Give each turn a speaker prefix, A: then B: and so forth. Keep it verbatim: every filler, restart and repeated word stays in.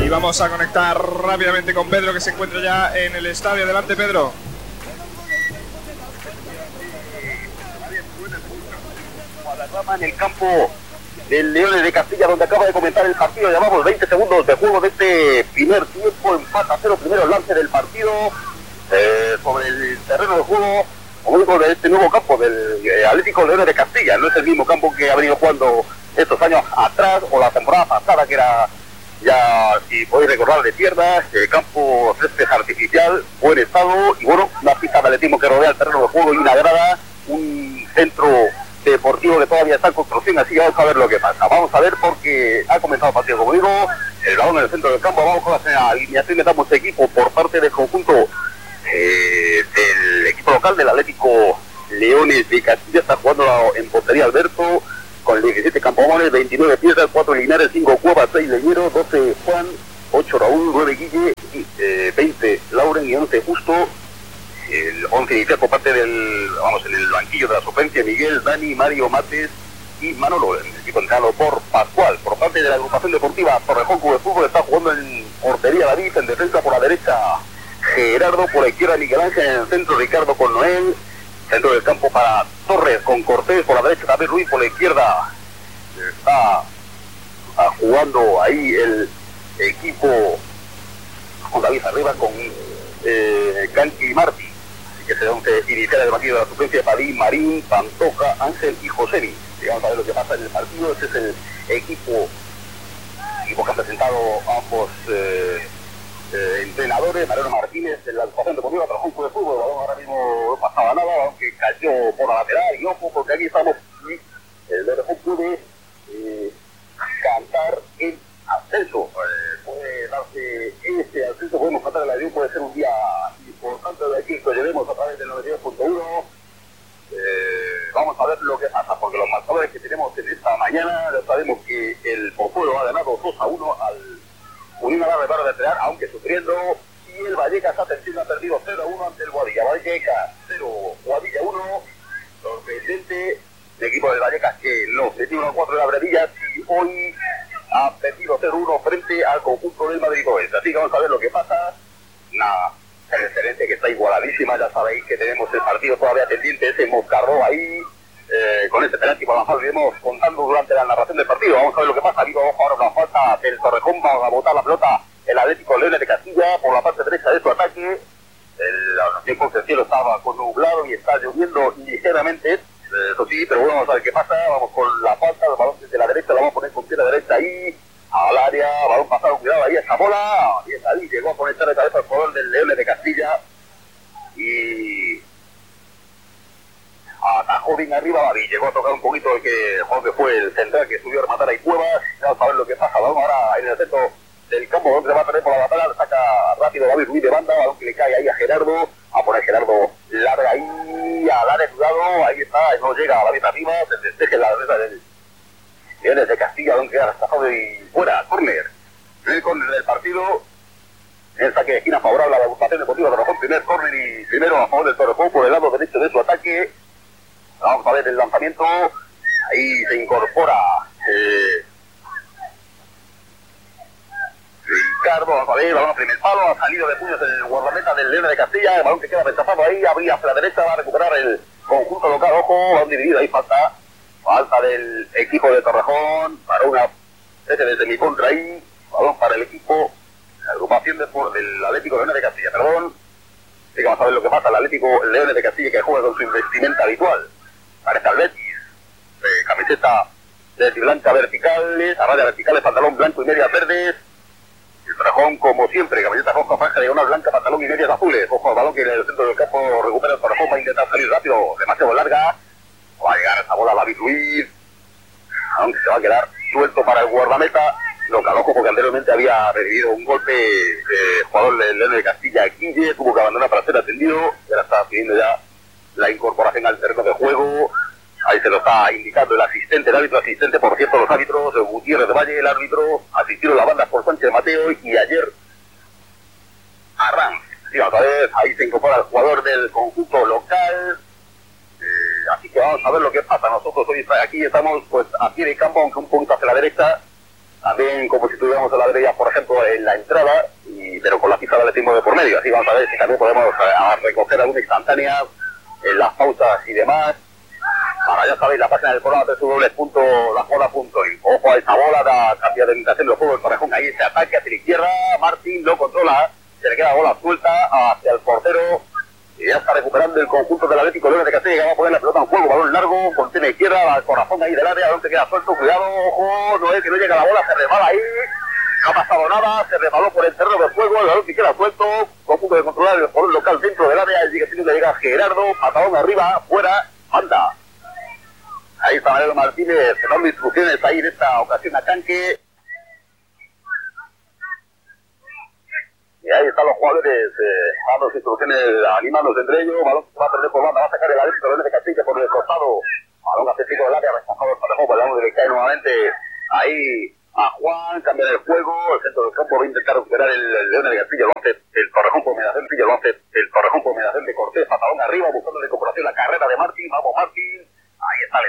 A: Y vamos a conectar rápidamente con Pedro, que se encuentra ya en el estadio. Adelante, Pedro.
B: En el campo del Leones de Castilla, donde acaba de comenzar el partido. Llevamos veinte segundos de juego de este primer tiempo. Empata a cero, primero lance del partido eh, sobre el terreno de juego, como digo, de este nuevo campo del eh, Atlético Leones de Castilla. No es el mismo campo que ha venido jugando estos años atrás, o la temporada pasada, que era, ya si podéis recordar, de tierra, el campo césped artificial, buen estado, y bueno, una pista de atletismo que rodea el terreno de juego y una grada, un centro deportivo que todavía está en construcción, así que vamos a ver lo que pasa. Vamos a ver, porque ha comenzado el partido, como digo, el balón en el centro del campo. Vamos con la alineación que damos equipo por parte del conjunto eh, del equipo local del Atlético Leones de Castilla. Está jugando en portería Alberto, con diecisiete Campomones, veintinueve Piedras, cuatro Linares, cinco Cuevas, seis Leñero, doce Juan, ocho Raúl, nueve Guille, eh, veinte Lauren y once Justo. El once inicial por parte del, vamos, en el banquillo de la suplencia, Miguel, Dani, Mario, Mates y Manolo. El equipo entrenado por Pascual. Por parte de la agrupación deportiva Torrejón Club de Fútbol está jugando en portería David, en defensa por la derecha Gerardo, por la izquierda Miguel Ángel, en el centro Ricardo con Noel, centro del campo para Torres con Cortés, por la derecha David Ruiz, por la izquierda está, está jugando ahí el equipo con David arriba, con eh, Canchi y Martí, que será un inicial del banquillo de la suplencia: Padín, Marín, Pantoja, Ángel y Josemi. Vamos a ver lo que pasa en el partido. Este es el equipo, equipo que han presentado ambos eh, eh, entrenadores. Mariano Martínez en la agrupación deportiva Torrejón Club de Fútbol. El balón ahora mismo no pasaba nada, aunque cayó por la lateral. Y ojo, porque aquí estamos, el Torrejón puede eh, cantar el ascenso. Eh, puede darse este ascenso, podemos cantar el adiós, puede ser un día importante de aquí, que llevemos a través del noventa y dos punto uno. Eh, vamos a ver lo que pasa, porque los marcadores que tenemos en esta mañana, ya sabemos que el Pozuelo ha ganado dos a uno al Unión Alarde para de entrenar, aunque sufriendo, y el Vallecas atención ha perdido cero a uno ante el Guadilla. Vallecas cero, Guadilla uno, sorprendente el equipo del Vallecas, que no se tiene uno a cuatro de la Brevillas, y hoy ha perdido cero a uno frente al conjunto del Madrid Oeste. Así que vamos a ver lo que pasa. Nada, el excelente, que está igualadísima. Ya sabéis que tenemos el partido todavía pendiente, ese Moscarró ahí, eh, con este penalti por la falta, lo iremos contando durante la narración del partido. Vamos a ver lo que pasa. Vivo ahora una falta del Torrejón, va a botar la pelota el Atlético Leones de Castilla por la parte derecha de su ataque. El tiempo del cielo estaba con nublado y está lloviendo ligeramente, eh, eso sí, pero bueno, vamos a ver qué pasa. Vamos con la falta, el balón desde la derecha, lo vamos a poner con pierna derecha ahí al área, balón pasado, cuidado ahí, esa bola, y es ahí, llegó a conectar de cabeza al jugador del Leones de Castilla y atajó bien arriba Babi, llegó a tocar un poquito el que, que fue el central que subió a rematar ahí Cuevas. Vamos a ver lo que pasa. Vamos ahora en el centro del campo, donde se va a tener por la batalla, saca rápido David Ruiz de banda, balón que le cae ahí a Gerardo, a poner Gerardo larga ahí, al área, cuidado, ahí está, no llega a la meta arriba, se despeje la derecha del Leones de Castilla, donde queda rastafado y fuera, córner. Primer córner del partido, el saque de esquina favorable a la agrupación deportiva de Torrejón, primer córner y primero a favor del Torrejón por el lado derecho de su ataque. Vamos a ver el lanzamiento, ahí se incorpora eh, Ricardo, vamos a ver, balón a primer palo, ha salido de puños el guardameta del Leones de Castilla, el balón que queda rechazado ahí, abría hacia la derecha, va a recuperar el conjunto local, ojo, balón dividido, ahí falta, falta del equipo de Torrejón, para una, ese desde mi contra ahí, balón para el equipo, la agrupación de, del Atlético Leones de Castilla, perdón, así que vamos a ver lo que pasa, el Atlético Leones de Castilla, que juega con su investimenta habitual, parece al Betis, eh, camiseta de blanca verticales, a raya verticales, pantalón blanco y medias verdes. El Torrejón, como siempre, camiseta roja, franja diagonal blanca, pantalón y medias azules. Ojo al balón que en el centro del campo recupera el Torrejón, va a intentar salir rápido, demasiado larga. Va a llegar esa bola a David Ruiz, aunque se va a quedar suelto para el guardameta. Lo que ojo, porque anteriormente había recibido un golpe de jugador del Leones de Castilla, Guille, tuvo que abandonar para ser atendido. Y ahora está pidiendo ya la incorporación al terreno de juego. Ahí se lo está indicando el asistente, el árbitro asistente, por cierto, los árbitros, Gutiérrez de Valle, el árbitro, asistieron la banda por Sánchez Mateo y ayer Arranz. Sí, vamos a ver, ahí se incorpora el jugador del conjunto local. Eh, así que vamos a ver lo que pasa. Nosotros hoy aquí estamos pues a pie de campo, aunque un poquito hacia la derecha, también como si estuviéramos en la grilla, por ejemplo, en la entrada, y, pero con la pista de atletismo de por medio. Así vamos a ver si también podemos a, a recoger alguna instantánea en las pausas y demás. Para, ya sabéis, la página del programa w w w punto la joda punto i. Ojo a esa bola, da cambio de orientación del juego del Torrejón, ahí se ataque hacia la izquierda, Martín lo controla, se le queda la bola suelta hacia el portero, y ya está recuperando el conjunto del Atlético Leones de Castilla, que va a poner la pelota en juego, balón largo, contiene izquierda, al corazón ahí del área, donde queda suelto, cuidado, ojo, no es que no llega la bola, se resbala ahí, no ha pasado nada, se resbaló por el terreno del juego, el balón que queda suelto, conjunto de controlar el balón local dentro del área, y sigue siendo que llega Gerardo, patadón arriba, fuera, anda. Ahí está Mariano Martínez dando instrucciones ahí en esta ocasión a Canque. Y ahí están los jugadores eh, dando instrucciones, animándose entre ellos. Balón que se va a perder por banda, va a sacar el Atlético Leones de Castilla por el costado. Balón Atlético del área, rechazado el Torrejón, balón de cae nuevamente ahí a Juan, cambia el juego, el centro del campo va a intentar recuperar el, el Leones de Castilla, lo hace el Torrejón por mediación, lo hace el Torrejón por mediación de Cortés, patadón arriba, buscando la incorporación la carrera de Martín, vamos Martín.